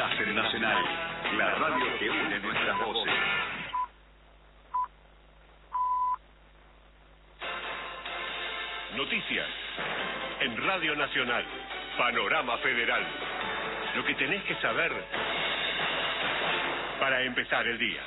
Estás en Nacional, la radio que une nuestras voces. Noticias en Radio Nacional, Panorama Federal. Lo que tenés que saber para empezar el día.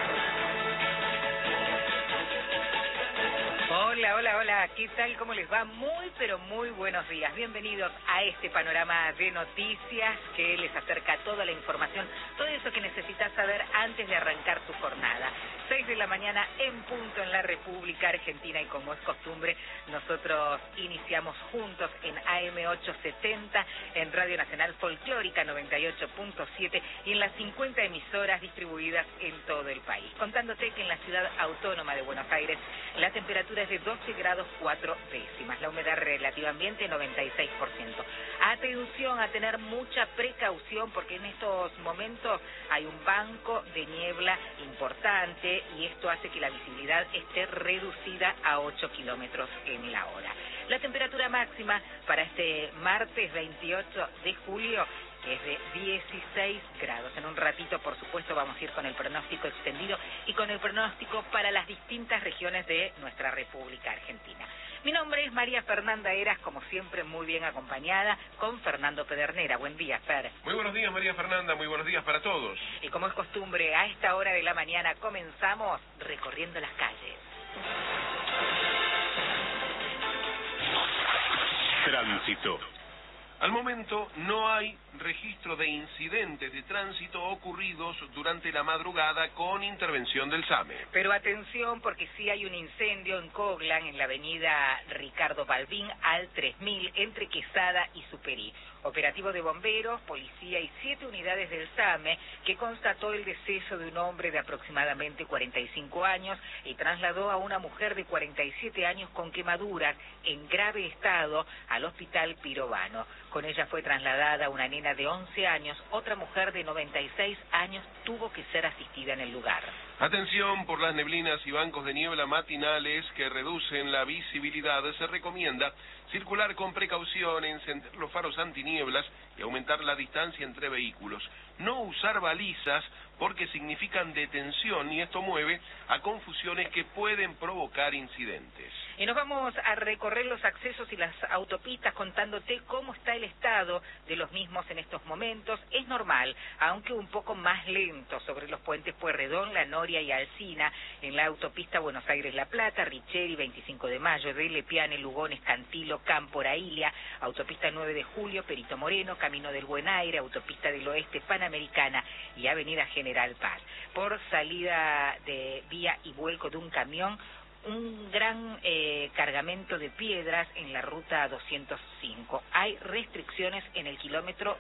Hola, ¿qué tal? ¿Cómo les va? Muy, pero muy buenos días. Bienvenidos a este panorama de noticias que les acerca toda la información, todo eso que necesitas saber antes de arrancar tu jornada. 6 de la mañana en punto en la República Argentina y como es costumbre, nosotros iniciamos juntos en AM870, en Radio Nacional Folclórica 98.7 y en las 50 emisoras distribuidas en todo el país. Contándote que en la ciudad autónoma de Buenos Aires la temperatura es de 12 grados 4 décimas, la humedad relativa ambiente 96%. Atención a tener mucha precaución porque en estos momentos hay un banco de niebla importante y esto hace que la visibilidad esté reducida a 8 kilómetros en la hora. La temperatura máxima para este martes 28 de julio es de 16 grados. En un ratito, por supuesto, vamos a ir con el pronóstico extendido y con el pronóstico para las distintas regiones de nuestra República Argentina. Mi nombre es María Fernanda Heras, como siempre, muy bien acompañada con Fernando Pedernera. Buen día, Fer. Muy buenos días, María Fernanda, muy buenos días para todos. Y como es costumbre, a esta hora de la mañana comenzamos recorriendo las calles. Tránsito. Al momento no hay registro de incidentes de tránsito ocurridos durante la madrugada con intervención del SAME. Pero atención porque sí hay un incendio en Coglan, en la avenida Ricardo Balbín, al 3000, entre Quesada y Superí. Operativo de bomberos, policía y 7 unidades del SAME que constató el deceso de un hombre de aproximadamente 45 años y trasladó a una mujer de 47 años con quemaduras en grave estado al hospital Pirovano. Con ella fue trasladada una nena de 11 años, otra mujer de 96 años tuvo que ser asistida en el lugar. Atención por las neblinas y bancos de niebla matinales que reducen la visibilidad. Se recomienda circular con precaución, encender los faros antinieblas y aumentar la distancia entre vehículos. No usar balizas porque significan detención y esto mueve a confusiones que pueden provocar incidentes. Y nos vamos a recorrer los accesos y las autopistas contándote cómo está el estado de los mismos en estos momentos. Es normal, aunque un poco más lento sobre los puentes Pueyrredón, La Noria y Alsina, en la autopista Buenos Aires-La Plata, Richeri, 25 de Mayo, de Lepiane, Lugones, Cantilo, Cámpora, Ilia, autopista 9 de Julio, Perito Moreno, Camino del Buen Aire, autopista del Oeste, Panamericana y Avenida General Paz. Por salida de vía y vuelco de un camión, un gran cargamento de piedras en la ruta 205. Hay restricciones en el kilómetro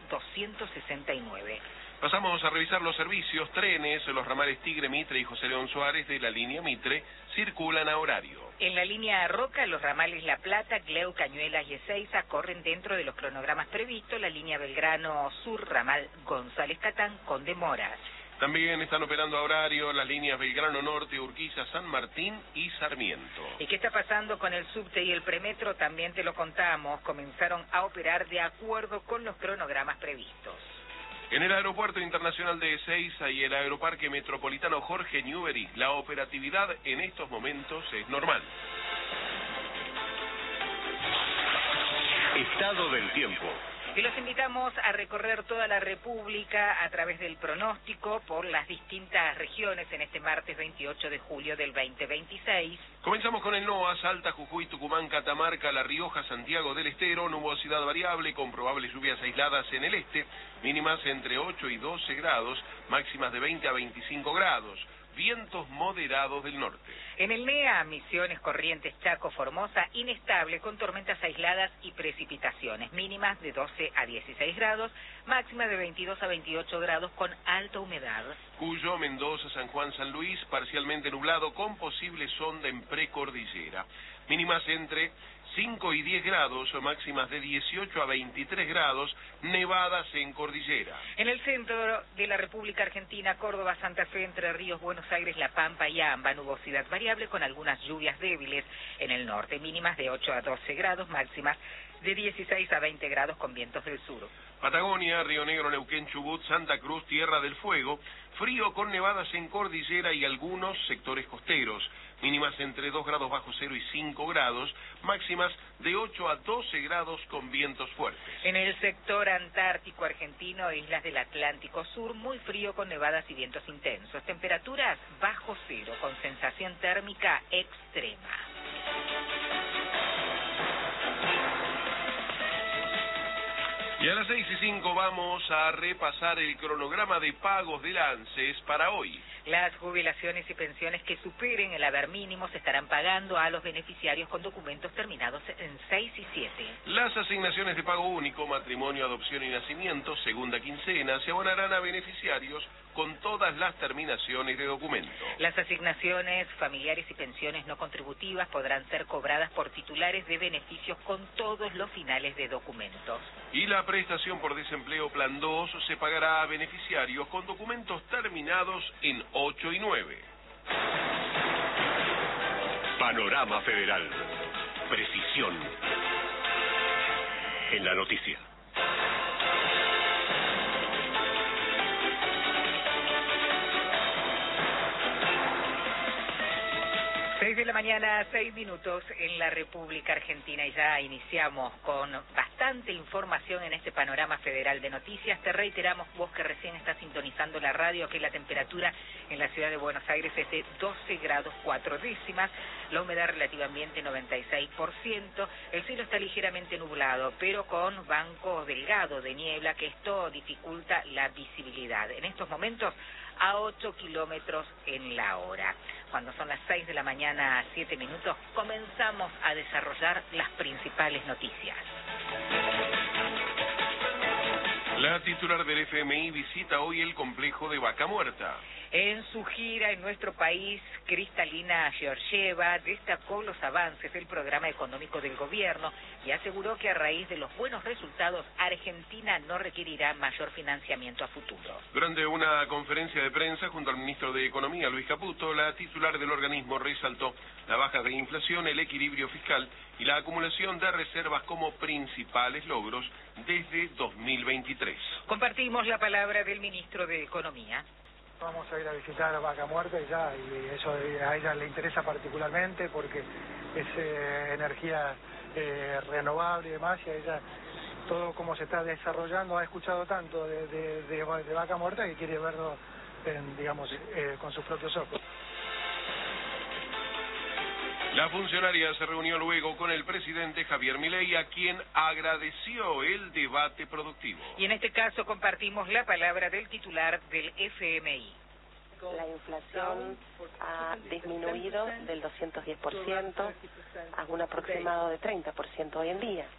269. Pasamos a revisar los servicios. Trenes, los ramales Tigre, Mitre y José León Suárez de la línea Mitre circulan a horario. En la línea Roca, los ramales La Plata, Cleu, Cañuelas y Ezeiza corren dentro de los cronogramas previstos. La línea Belgrano Sur, ramal González Catán, con demoras. También están operando a horario las líneas Belgrano Norte, Urquiza, San Martín y Sarmiento. ¿Y qué está pasando con el subte y el premetro? También te lo contamos. Comenzaron a operar de acuerdo con los cronogramas previstos. En el Aeropuerto Internacional de Ezeiza y el Aeroparque Metropolitano Jorge Newbery, la operatividad en estos momentos es normal. Estado del tiempo. Y los invitamos a recorrer toda la República a través del pronóstico por las distintas regiones en este martes 28 de julio del 2026. Comenzamos con el NOA, Salta, Jujuy, Tucumán, Catamarca, La Rioja, Santiago del Estero, nubosidad variable con probables lluvias aisladas en el este, mínimas entre 8 y 12 grados, máximas de 20 a 25 grados. Vientos moderados del norte. En el NEA, Misiones, Corrientes, Chaco, Formosa, inestable con tormentas aisladas y precipitaciones, mínimas de 12 a 16 grados, máxima de 22 a 28 grados con alta humedad. Cuyo, Mendoza, San Juan, San Luis, parcialmente nublado con posible sonda en precordillera, mínimas entre 5 y 10 grados, máximas de 18 a 23 grados, nevadas en cordillera. En el centro de la República Argentina, Córdoba, Santa Fe, Entre Ríos, Buenos Aires, La Pampa y Amba, nubosidad variable con algunas lluvias débiles. En el norte, mínimas de 8 a 12 grados, máximas de 16 a 20 grados con vientos del sur. Patagonia, Río Negro, Neuquén, Chubut, Santa Cruz, Tierra del Fuego, frío con nevadas en cordillera y algunos sectores costeros, mínimas entre 2 grados bajo cero y 5 grados, máximas de 8 a 12 grados con vientos fuertes. En el sector antártico argentino, islas del Atlántico Sur, muy frío con nevadas y vientos intensos, temperaturas bajo cero con sensación térmica extrema. Y a las 6:05 vamos a repasar el cronograma de pagos del ANSES para hoy. Las jubilaciones y pensiones que superen el haber mínimo se estarán pagando a los beneficiarios con documentos terminados en 6 y 7. Las asignaciones de pago único, matrimonio, adopción y nacimiento, segunda quincena, se abonarán a beneficiarios con todas las terminaciones de documento. Las asignaciones familiares y pensiones no contributivas podrán ser cobradas por titulares de beneficios con todos los finales de documentos. Y la prestación por desempleo Plan 2 se pagará a beneficiarios con documentos terminados en 8 y 9. Panorama Federal. Precisión en la noticia. 6 de la mañana, 6 minutos en la República Argentina, y ya iniciamos con bastante información en este panorama federal de noticias. Te reiteramos, vos que recién estás sintonizando la radio, que la temperatura en la ciudad de Buenos Aires es de 12 grados 4 décimas, la humedad relativa ambiente 96%, el cielo está ligeramente nublado, pero con banco delgado de niebla, que esto dificulta la visibilidad. En estos momentos, a 8 kilómetros en la hora. Cuando son las 6 de la mañana, 7 minutos, comenzamos a desarrollar las principales noticias. La titular del FMI visita hoy el complejo de Vaca Muerta. En su gira en nuestro país, Kristalina Georgieva destacó los avances del programa económico del gobierno y aseguró que a raíz de los buenos resultados, Argentina no requerirá mayor financiamiento a futuro. Durante una conferencia de prensa junto al ministro de Economía, Luis Caputo, la titular del organismo resaltó la baja de inflación, el equilibrio fiscal y la acumulación de reservas como principales logros desde 2023. Compartimos la palabra del ministro de Economía. Vamos a ir a visitar a Vaca Muerta y eso a ella le interesa particularmente porque es energía renovable y demás, y a ella todo como se está desarrollando, ha escuchado tanto de Vaca Muerta que quiere verlo, con sus propios ojos. La funcionaria se reunió luego con el presidente Javier Milei, a quien agradeció el debate productivo. Y en este caso compartimos la palabra del titular del FMI. La inflación ha disminuido del 210% a un aproximado de 30% hoy en día.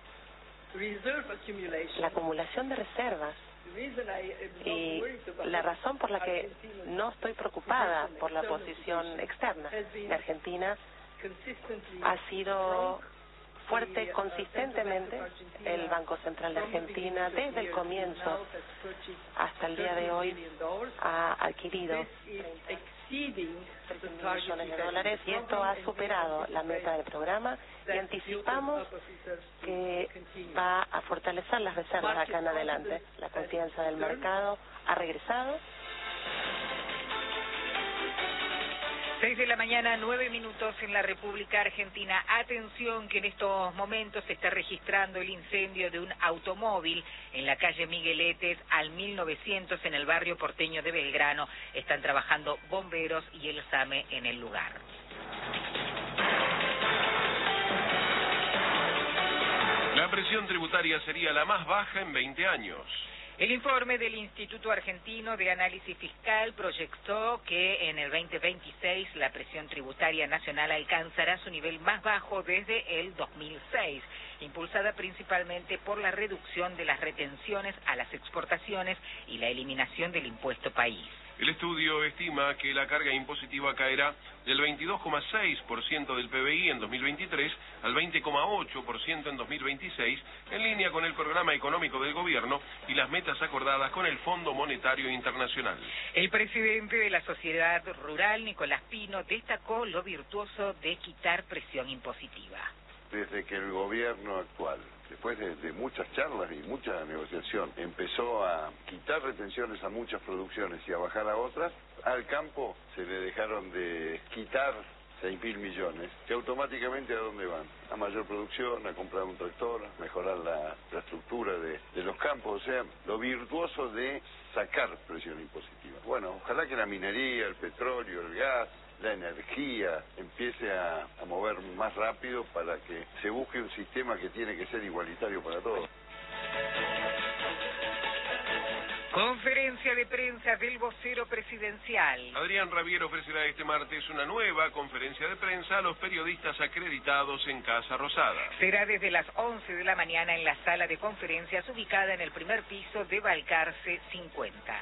La acumulación de reservas y la razón por la que no estoy preocupada por la posición externa de Argentina ha sido fuerte consistentemente. El Banco Central de Argentina desde el comienzo hasta el día de hoy ha adquirido 30 millones de dólares y esto ha superado la meta del programa y anticipamos que va a fortalecer las reservas acá en adelante. La confianza del mercado ha regresado. 6 de la mañana, 9 minutos en la República Argentina. Atención que en estos momentos se está registrando el incendio de un automóvil en la calle Migueletes al 1900 en el barrio porteño de Belgrano. Están trabajando bomberos y el SAME en el lugar. La presión tributaria sería la más baja en 20 años. El informe del Instituto Argentino de Análisis Fiscal proyectó que en el 2026 la presión tributaria nacional alcanzará su nivel más bajo desde el 2006, impulsada principalmente por la reducción de las retenciones a las exportaciones y la eliminación del impuesto país. El estudio estima que la carga impositiva caerá del 22,6% del PBI en 2023 al 20,8% en 2026, en línea con el programa económico del gobierno y las metas acordadas con el Fondo Monetario Internacional. El presidente de la Sociedad Rural, Nicolás Pino, destacó lo virtuoso de quitar presión impositiva. Desde que el gobierno actual después de muchas charlas y mucha negociación, empezó a quitar retenciones a muchas producciones y a bajar a otras, al campo se le dejaron de quitar 6.000 millones, que automáticamente ¿a dónde van? A mayor producción, a comprar un tractor, a mejorar la estructura de los campos, o sea, lo virtuoso de sacar presión impositiva. Bueno, ojalá que la minería, el petróleo, el gas, la energía empiece a mover más rápido para que se busque un sistema que tiene que ser igualitario para todos. Conferencia de prensa del vocero presidencial. Adrián Rabier ofrecerá este martes una nueva conferencia de prensa a los periodistas acreditados en Casa Rosada. Será desde las 11 de la mañana en la sala de conferencias ubicada en el primer piso de Balcarce 50.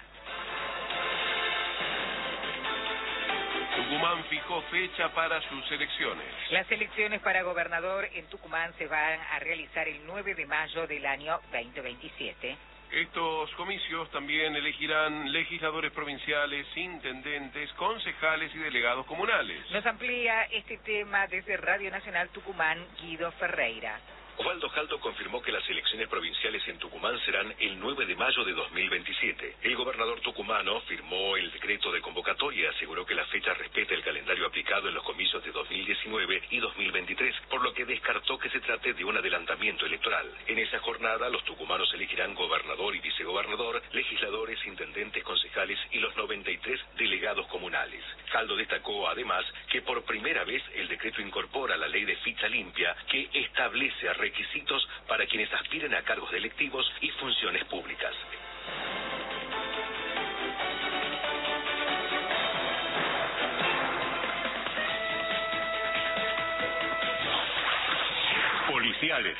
Tucumán fijó fecha para sus elecciones. Las elecciones para gobernador en Tucumán se van a realizar el 9 de mayo del año 2027. Estos comicios también elegirán legisladores provinciales, intendentes, concejales y delegados comunales. Nos amplía este tema desde Radio Nacional Tucumán, Guido Ferreira. Osvaldo Jaldo confirmó que las elecciones provinciales en Tucumán serán el 9 de mayo de 2027. El gobernador tucumano firmó el decreto de convocatoria y aseguró que la fecha respeta el calendario aplicado en los comicios de 2019 y 2023, por lo que descartó que se trate de un adelantamiento electoral. En esa jornada, los tucumanos elegirán gobernador y vicegobernador, legisladores, intendentes, concejales y los 93 delegados comunales. Jaldo destacó, además, que por primera vez el decreto incorpora la ley de ficha limpia que establece requisitos para quienes aspiren a cargos electivos y funciones públicas. Policiales.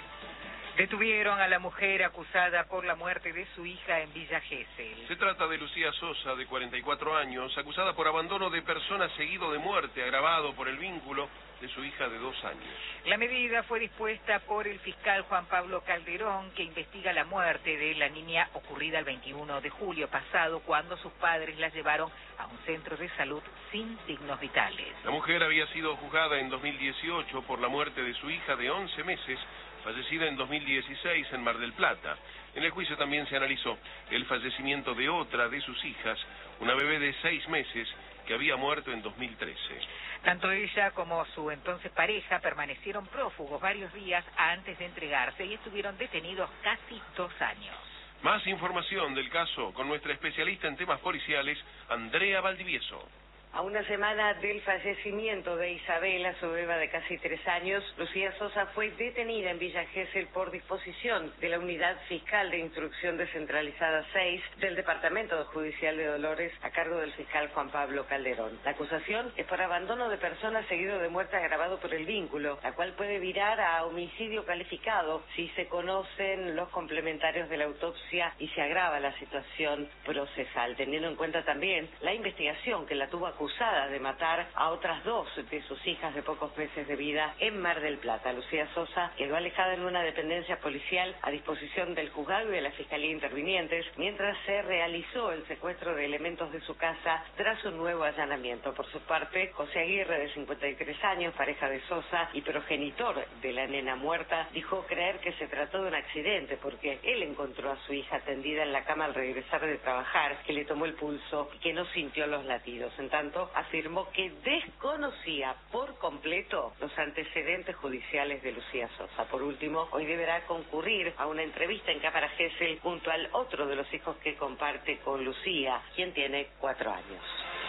Detuvieron a la mujer acusada por la muerte de su hija en Villa Gesell. Se trata de Lucía Sosa, de 44 años, acusada por abandono de persona seguido de muerte, agravado por el vínculo de su hija de 2 años. La medida fue dispuesta por el fiscal Juan Pablo Calderón, que investiga la muerte de la niña ocurrida el 21 de julio pasado, cuando sus padres la llevaron a un centro de salud sin signos vitales. La mujer había sido juzgada en 2018 por la muerte de su hija de 11 meses, fallecida en 2016 en Mar del Plata. En el juicio también se analizó el fallecimiento de otra de sus hijas, una bebé de 6 meses, que había muerto en 2013. Tanto ella como su entonces pareja permanecieron prófugos varios días antes de entregarse y estuvieron detenidos casi 2 años. Más información del caso con nuestra especialista en temas policiales, Andrea Valdivieso. A una semana del fallecimiento de Isabela, su beba de casi 3 años, Lucía Sosa fue detenida en Villa Gesell por disposición de la Unidad Fiscal de Instrucción Descentralizada 6 del Departamento Judicial de Dolores, a cargo del fiscal Juan Pablo Calderón. La acusación es por abandono de persona seguido de muerte agravado por el vínculo, la cual puede virar a homicidio calificado si se conocen los complementarios de la autopsia y se agrava la situación procesal, teniendo en cuenta también la investigación que la tuvo acusada de matar a otras 2 de sus hijas de pocos meses de vida en Mar del Plata. Lucía Sosa quedó alejada en una dependencia policial a disposición del juzgado y de la Fiscalía intervinientes, mientras se realizó el secuestro de elementos de su casa tras un nuevo allanamiento. Por su parte, José Aguirre, de 53 años, pareja de Sosa y progenitor de la nena muerta, dijo creer que se trató de un accidente porque él encontró a su hija tendida en la cama al regresar de trabajar, que le tomó el pulso y que no sintió los latidos. En tanto, afirmó que desconocía por completo los antecedentes judiciales de Lucía Sosa. Por último, hoy deberá concurrir a una entrevista en Cámara Gesell junto al otro de los hijos que comparte con Lucía, quien tiene 4 años.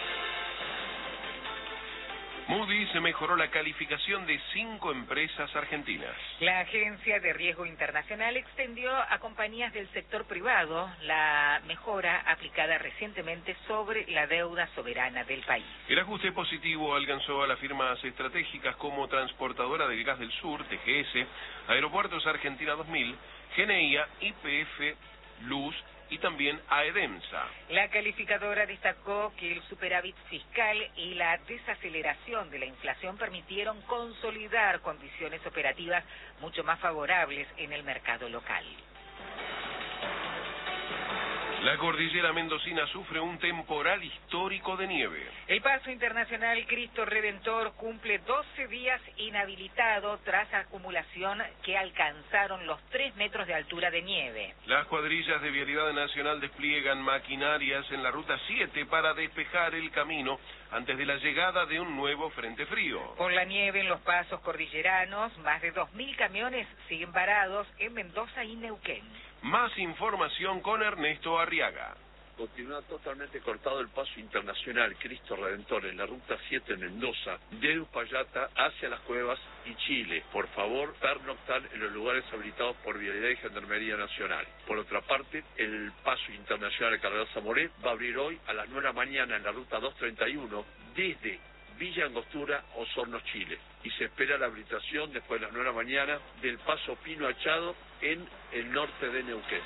Moody's mejoró la calificación de 5 empresas argentinas. La Agencia de Riesgo Internacional extendió a compañías del sector privado la mejora aplicada recientemente sobre la deuda soberana del país. El ajuste positivo alcanzó a las firmas estratégicas como Transportadora del Gas del Sur, TGS, Aeropuertos Argentina 2000, GNIA, YPF, Luz y también a EDEMSA. La calificadora destacó que el superávit fiscal y la desaceleración de la inflación permitieron consolidar condiciones operativas mucho más favorables en el mercado local. La cordillera mendocina sufre un temporal histórico de nieve. El Paso Internacional Cristo Redentor cumple 12 días inhabilitado tras acumulación que alcanzaron los 3 metros de altura de nieve. Las cuadrillas de Vialidad Nacional despliegan maquinarias en la Ruta 7 para despejar el camino antes de la llegada de un nuevo frente frío. Por la nieve en los pasos cordilleranos, más de 2.000 camiones siguen varados en Mendoza y Neuquén. Más información con Ernesto Arriaga. Continúa totalmente cortado el Paso Internacional Cristo Redentor en la Ruta 7 en Mendoza, de Uspallata hacia Las Cuevas y Chile. Por favor, pernoctar en los lugares habilitados por Vialidad y Gendarmería Nacional. Por otra parte, el Paso Internacional Cardenal Zamoré va a abrir hoy a las 9 de la mañana en la Ruta 231 desde Villa Angostura, Osorno, Chile. Y se espera la habilitación después de las 9 de la mañana del Paso Pino Achado en el norte de Neuquén.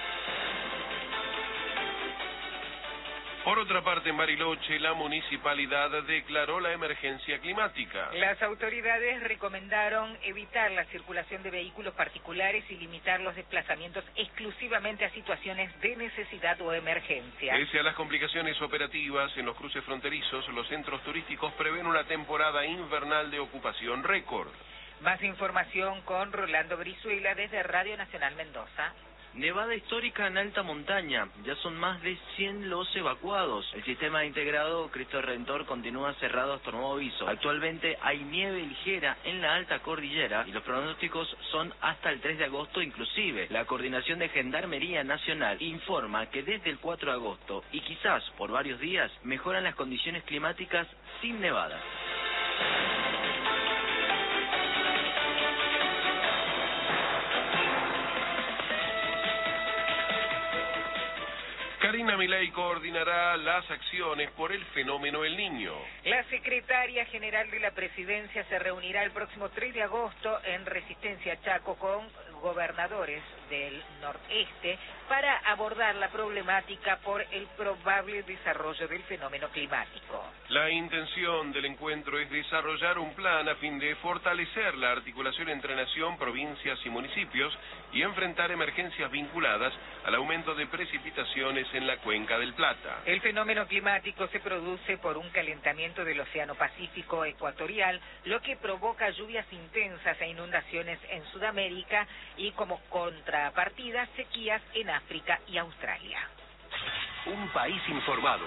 Por otra parte, en Bariloche, la municipalidad declaró la emergencia climática. Las autoridades recomendaron evitar la circulación de vehículos particulares y limitar los desplazamientos exclusivamente a situaciones de necesidad o emergencia. Pese a las complicaciones operativas en los cruces fronterizos, los centros turísticos prevén una temporada invernal de ocupación récord. Más información con Rolando Brizuela desde Radio Nacional Mendoza. Nevada histórica en alta montaña, ya son más de 100 los evacuados. El sistema integrado Cristo Redentor continúa cerrado hasta nuevo aviso. Actualmente hay nieve ligera en la alta cordillera y los pronósticos son hasta el 3 de agosto inclusive. La Coordinación de Gendarmería Nacional informa que desde el 4 de agosto y quizás por varios días mejoran las condiciones climáticas sin nevada. Karina Milei coordinará las acciones por el fenómeno El Niño. La secretaria general de la presidencia se reunirá el próximo 3 de agosto en Resistencia Chaco con gobernadores del nordeste para abordar la problemática por el probable desarrollo del fenómeno climático. La intención del encuentro es desarrollar un plan a fin de fortalecer la articulación entre nación, provincias y municipios y enfrentar emergencias vinculadas al aumento de precipitaciones en la cuenca del Plata. El fenómeno climático se produce por un calentamiento del Océano Pacífico ecuatorial, lo que provoca lluvias intensas e inundaciones en Sudamérica y como contrapartida sequías en África y Australia. Un país informado.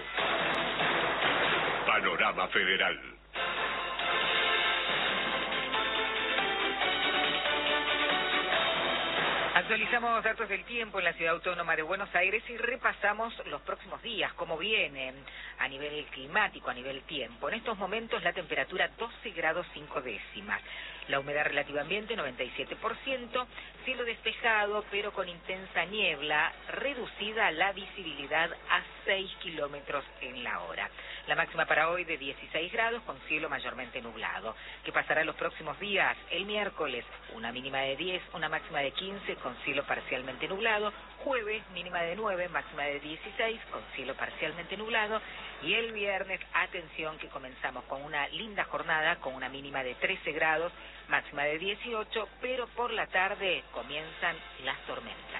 Panorama Federal. Actualizamos datos del tiempo en la Ciudad Autónoma de Buenos Aires y repasamos los próximos días, cómo vienen a nivel climático, a nivel tiempo. En estos momentos la temperatura 12 grados 5 décimas. La humedad relativa ambiente 97%, cielo despejado pero con intensa niebla, reducida la visibilidad a 6 kilómetros en la hora. La máxima para hoy de 16 grados con cielo mayormente nublado. ¿Qué pasará los próximos días? El miércoles una mínima de 10, una máxima de 15 con cielo parcialmente nublado. Jueves mínima de 9, máxima de 16 con cielo parcialmente nublado. Y el viernes, atención que comenzamos con una linda jornada con una mínima de 13 grados, máxima de 18, pero por la tarde comienzan las tormentas.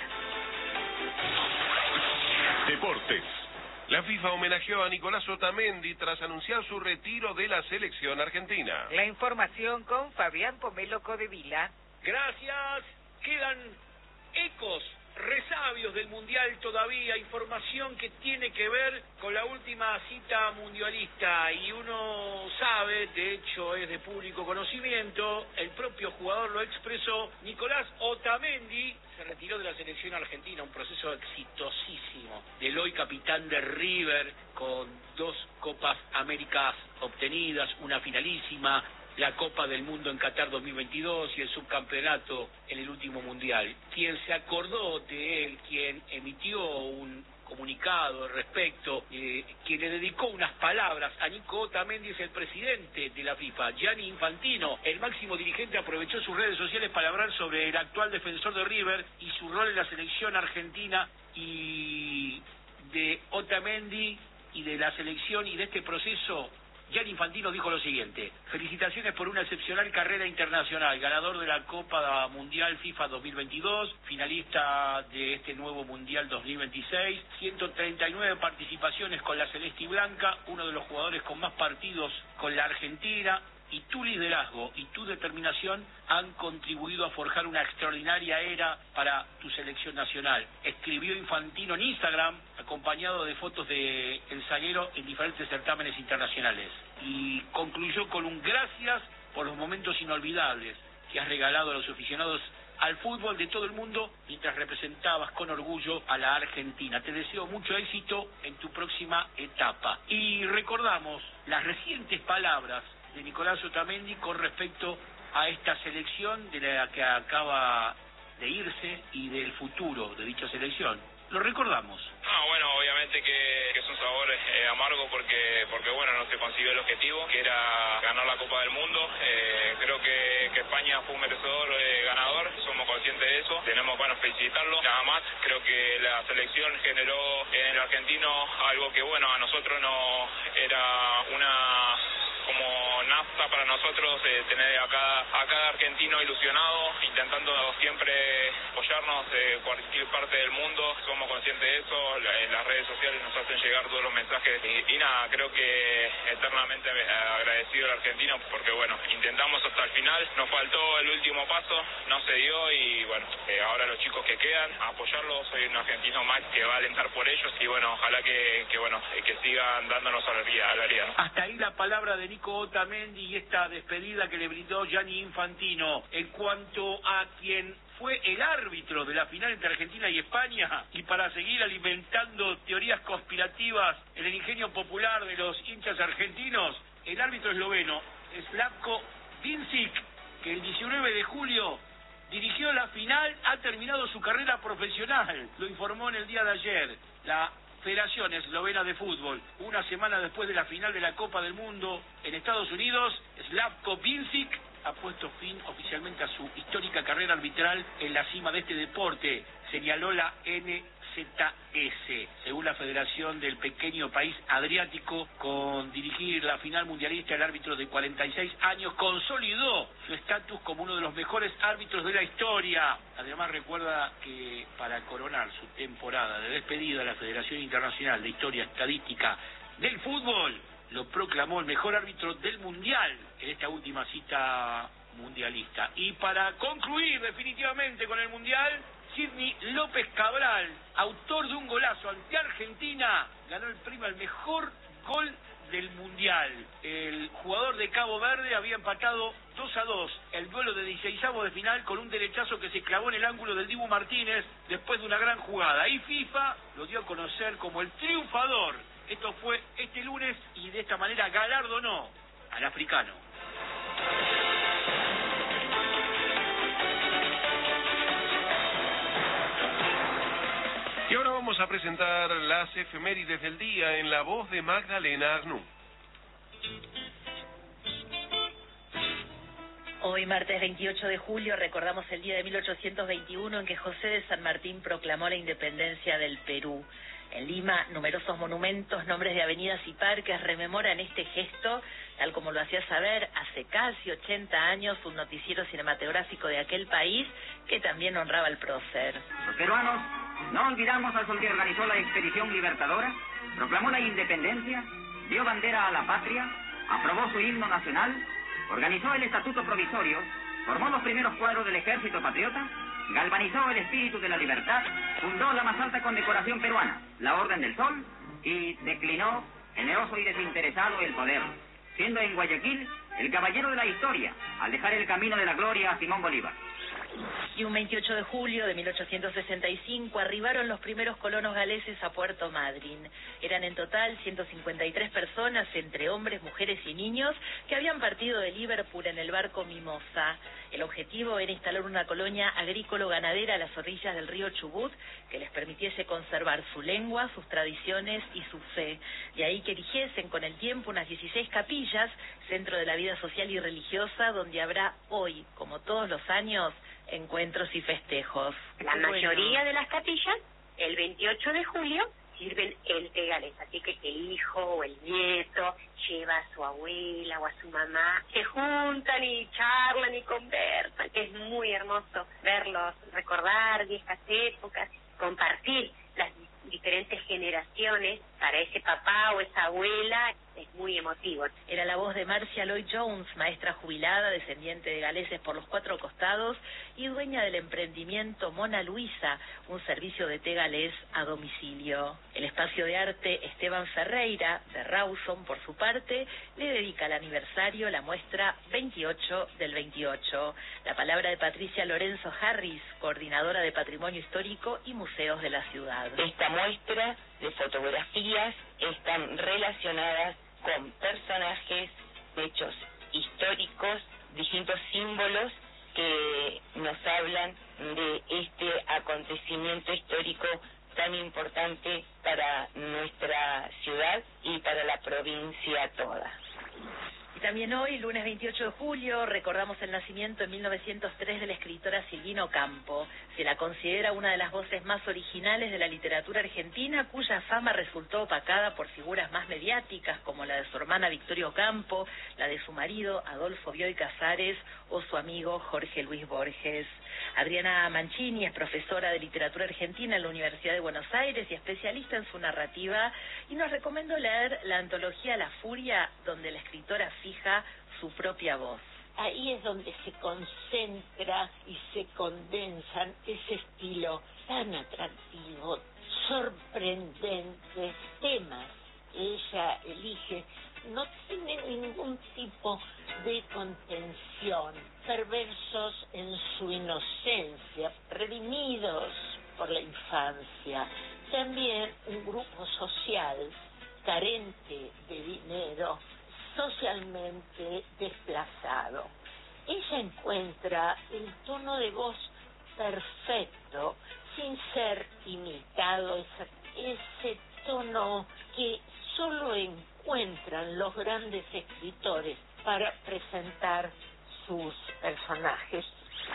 Deportes. La FIFA homenajeó a Nicolás Otamendi tras anunciar su retiro de la selección argentina. La información con Fabián Pomelo Codevila. Gracias. Quedan ecos, resabios del Mundial todavía, información que tiene que ver con la última cita mundialista y uno sabe, de hecho es de público conocimiento, el propio jugador lo expresó, Nicolás Otamendi se retiró de la selección argentina, un proceso exitosísimo del hoy capitán de River con 2 Copas Américas obtenidas, una finalísima, la Copa del Mundo en Qatar 2022 y el subcampeonato en el último Mundial. Quien se acordó de él, quien emitió un comunicado al respecto, quien le dedicó unas palabras a Nico Otamendi es el presidente de la FIFA, Gianni Infantino. El máximo dirigente aprovechó sus redes sociales para hablar sobre el actual defensor de River y su rol en la selección argentina y de Otamendi y de la selección y de este proceso Gianni Infantino dijo lo siguiente: felicitaciones por una excepcional carrera internacional, ganador de la Copa Mundial FIFA 2022, finalista de este nuevo Mundial 2026, 139 participaciones con la Celeste y Blanca, uno de los jugadores con más partidos con la Argentina, y tu liderazgo y tu determinación han contribuido a forjar una extraordinaria era para tu selección nacional. Escribió Infantino en Instagram, acompañado de fotos de el zaguero en diferentes certámenes internacionales. Y concluyó con un gracias por los momentos inolvidables que has regalado a los aficionados al fútbol de todo el mundo mientras representabas con orgullo a la Argentina. Te deseo mucho éxito en tu próxima etapa. Y recordamos las recientes palabras de Nicolás Otamendi con respecto a esta selección de la que acaba de irse y del futuro de dicha selección. Lo recordamos. Bueno, obviamente que es un sabor amargo porque bueno, no se consiguió el objetivo, que era ganar la Copa del Mundo. Creo que España fue un merecedor ganador, somos conscientes de eso. Tenemos que felicitarlo, nada más. Creo que la selección generó en el argentino algo que bueno, a nosotros no era una como nafta para nosotros, tener a cada argentino ilusionado, intentando siempre apoyarnos de cualquier parte del mundo. Somos conscientes de eso, en las redes sociales nos hacen llegar todos los mensajes y nada, creo que eternamente agradecido al argentino porque bueno, intentamos hasta el final, nos faltó el último paso, no se dio y bueno, ahora los chicos que quedan, a apoyarlos, soy un argentino más que va a alentar por ellos y bueno, ojalá que sigan dándonos alegría, ¿no? Hasta ahí la palabra de Nico Otamendi y esta despedida que le brindó Gianni Infantino. En cuanto a quien fue el árbitro de la final entre Argentina y España, y para seguir alimentando teorías conspirativas en el ingenio popular de los hinchas argentinos, el árbitro esloveno Slavko Vincic, que el 19 de julio dirigió la final, ha terminado su carrera profesional. Lo informó en el día de ayer la Federación Eslovena de Fútbol. Una semana después de la final de la Copa del Mundo en Estados Unidos, Slavko Vincic ha puesto fin oficialmente a su histórica carrera arbitral en la cima de este deporte, señaló la NZS. Según la Federación del pequeño país adriático, con dirigir la final mundialista, el árbitro de 46 años consolidó su estatus como uno de los mejores árbitros de la historia. Además, recuerda que para coronar su temporada de despedida, la Federación Internacional de Historia Estadística del Fútbol lo proclamó el mejor árbitro del Mundial en esta última cita mundialista. Y para concluir definitivamente con el Mundial, Sidney López Cabral, autor de un golazo ante Argentina, ganó el premio al mejor gol del Mundial. El jugador de Cabo Verde había empatado 2-2 el duelo de 16avos de final con un derechazo que se clavó en el ángulo del Dibu Martínez después de una gran jugada. Y FIFA lo dio a conocer como el triunfador. Esto fue este lunes y de esta manera galardonó al africano. Y ahora vamos a presentar las efemérides del día en la voz de Magdalena Arnú. Hoy, martes 28 de julio, recordamos el día de 1821 en que José de San Martín proclamó la independencia del Perú. En Lima, numerosos monumentos, nombres de avenidas y parques rememoran este gesto, tal como lo hacía saber hace casi 80 años un noticiero cinematográfico de aquel país que también honraba al prócer. Los peruanos no olvidamos al sol que organizó la expedición libertadora, proclamó la independencia, dio bandera a la patria, aprobó su himno nacional, organizó el estatuto provisorio, formó los primeros cuadros del ejército patriota, galvanizó el espíritu de la libertad, fundó la más alta condecoración peruana, la Orden del Sol, y declinó, generoso y desinteresado, el poder, siendo en Guayaquil el caballero de la historia, al dejar el camino de la gloria a Simón Bolívar. Y un 28 de julio de 1865 arribaron los primeros colonos galeses a Puerto Madryn. Eran en total 153 personas, entre hombres, mujeres y niños, que habían partido de Liverpool en el barco Mimosa. El objetivo era instalar una colonia agrícola-ganadera a las orillas del río Chubut que les permitiese conservar su lengua, sus tradiciones y su fe. De ahí que erigiesen con el tiempo unas 16 capillas, centro de la vida social y religiosa, donde habrá hoy, como todos los años, encuentros y festejos. La mayoría de las capillas, el 28 de julio, sirven el té galés, así que el hijo o el nieto lleva a su abuela o a su mamá, se juntan y charlan y conversan, que es muy hermoso verlos, recordar viejas épocas, compartir las diferentes generaciones. Para ese papá o esa abuela es muy emotivo. Era la voz de Marcia Lloyd Jones, maestra jubilada, descendiente de galeses por los 4 costados y dueña del emprendimiento Mona Luisa, un servicio de té galés a domicilio. El espacio de arte Esteban Ferreira, de Rawson, por su parte, le dedica al aniversario la muestra 28 del 28. La palabra de Patricia Lorenzo Harris, coordinadora de Patrimonio Histórico y Museos de la ciudad. Esta muestra de fotografías están relacionadas con personajes, hechos históricos, distintos símbolos que nos hablan de este acontecimiento histórico tan importante para nuestra ciudad y para la provincia toda. Y también hoy, lunes 28 de julio, recordamos el nacimiento en 1903 de la escritora Silvina Ocampo. Se la considera una de las voces más originales de la literatura argentina, cuya fama resultó opacada por figuras más mediáticas como la de su hermana Victoria Ocampo, la de su marido Adolfo Bioy Casares o su amigo Jorge Luis Borges. Adriana Mancini es profesora de literatura argentina en la Universidad de Buenos Aires y especialista en su narrativa, y nos recomendó leer la antología La Furia, donde la escritora fija su propia voz. Ahí es donde se concentra y se condensan ese estilo tan atractivo, sorprendente, temas que ella elige. No tiene ningún tipo de contención, perversos en su inocencia, redimidos por la infancia. También un grupo social carente de dinero, socialmente desplazado. Ella encuentra el tono de voz perfecto, sin ser imitado, ese tono que solo encuentran los grandes escritores para presentar sus personajes.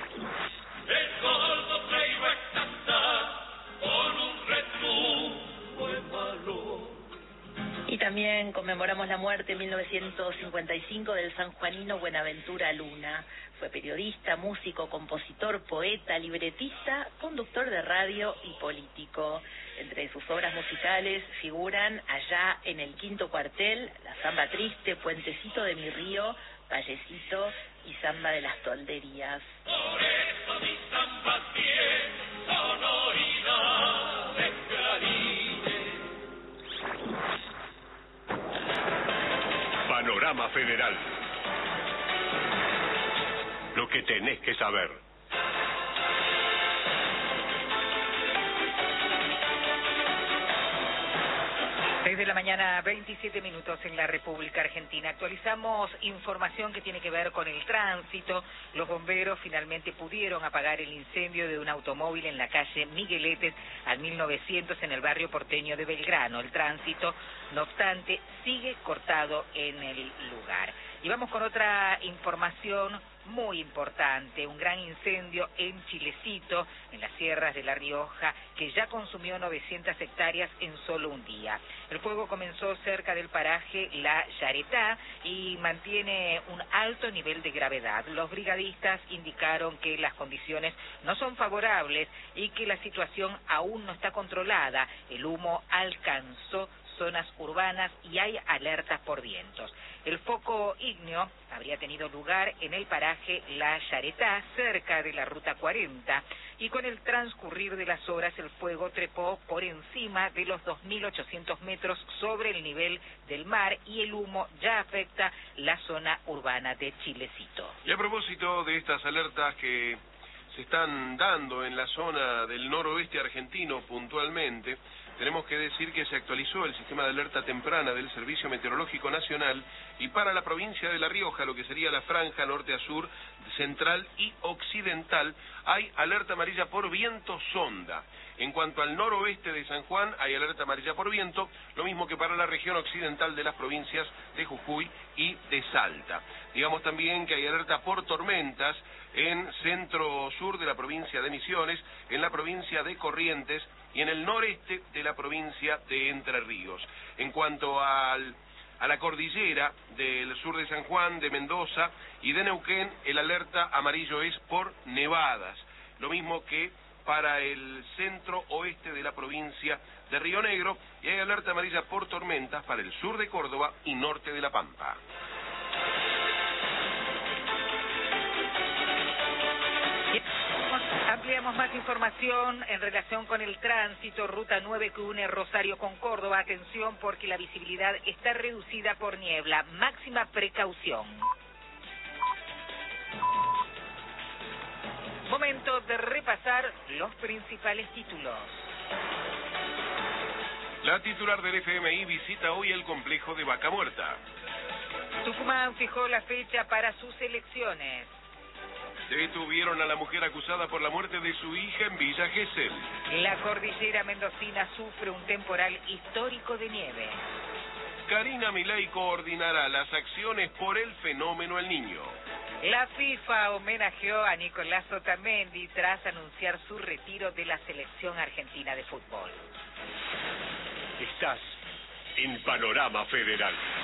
El gordo traigo a cantar con un retumbo en valor. Y también conmemoramos la muerte en 1955 del sanjuanino Buenaventura Luna. Fue periodista, músico, compositor, poeta, libretista, conductor de radio y político. Entre sus obras musicales figuran Allá en el Quinto Cuartel, La Zamba Triste, Puentecito de mi Río, Vallecito y Zamba de las Tolderías. Por eso mis zambas bien sonoridad de clarines. Panorama Federal. Lo que tenés que saber. 6 de la mañana, 27 minutos en la República Argentina. Actualizamos información que tiene que ver con el tránsito. Los bomberos finalmente pudieron apagar el incendio de un automóvil en la calle Migueletes al 1900 en el barrio porteño de Belgrano. El tránsito, no obstante, sigue cortado en el lugar. Y vamos con otra información muy importante, un gran incendio en Chilecito, en las sierras de La Rioja, que ya consumió 900 hectáreas en solo un día. El fuego comenzó cerca del paraje La Yaretá y mantiene un alto nivel de gravedad. Los brigadistas indicaron que las condiciones no son favorables y que la situación aún no está controlada. El humo alcanzó zonas urbanas y hay alertas por vientos. El foco ígneo habría tenido lugar en el paraje La Yaretá, cerca de la Ruta 40, y con el transcurrir de las horas el fuego trepó por encima de los 2.800 metros sobre el nivel del mar y el humo ya afecta la zona urbana de Chilecito. Y a propósito de estas alertas que se están dando en la zona del noroeste argentino puntualmente, tenemos que decir que se actualizó el sistema de alerta temprana del Servicio Meteorológico Nacional y para la provincia de La Rioja, lo que sería la franja norte a sur, central y occidental, hay alerta amarilla por viento sonda. En cuanto al noroeste de San Juan, hay alerta amarilla por viento, lo mismo que para la región occidental de las provincias de Jujuy y de Salta. Digamos también que hay alerta por tormentas en centro-sur de la provincia de Misiones, en la provincia de Corrientes y en el noreste de la provincia de Entre Ríos. En cuanto a la cordillera del sur de San Juan, de Mendoza y de Neuquén, el alerta amarillo es por nevadas. Lo mismo que para el centro oeste de la provincia de Río Negro, y hay alerta amarilla por tormentas para el sur de Córdoba y norte de La Pampa. Ampliamos más información en relación con el tránsito, ruta 9 que une Rosario con Córdoba. Atención porque la visibilidad está reducida por niebla. Máxima precaución. Momento de repasar los principales títulos. La titular del FMI visita hoy el complejo de Vaca Muerta. Tucumán fijó la fecha para sus elecciones. Detuvieron a la mujer acusada por la muerte de su hija en Villa Gesell. La cordillera mendocina sufre un temporal histórico de nieve. Karina Milei coordinará las acciones por el fenómeno El Niño. La FIFA homenajeó a Nicolás Otamendi tras anunciar su retiro de la selección argentina de fútbol. Estás en Panorama Federal.